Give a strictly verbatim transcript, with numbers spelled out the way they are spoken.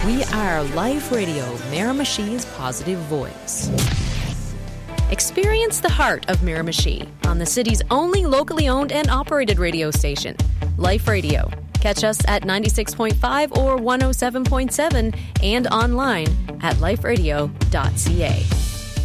We are Life Radio, Miramichi's positive voice. Experience the heart of Miramichi on the city's only locally owned and operated radio station, Life Radio. Catch us at ninety-six point five or one oh seven point seven and online at life radio dot c a.